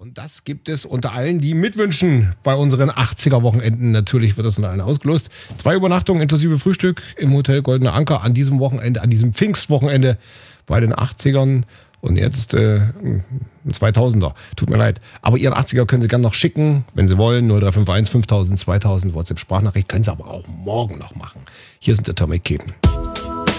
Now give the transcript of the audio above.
Und das gibt es unter allen, die mitwünschen bei unseren 80er-Wochenenden. Natürlich wird das unter allen ausgelost. 2 Übernachtungen inklusive Frühstück im Hotel Goldener Anker an diesem Wochenende, an diesem Pfingstwochenende bei den 80ern. Und jetzt ein 2000er. Tut mir leid. Aber Ihren 80er können Sie gerne noch schicken, wenn Sie wollen. 0351 5000 2000 WhatsApp-Sprachnachricht. Können Sie aber auch morgen noch machen. Hier sind der Tommy Keten.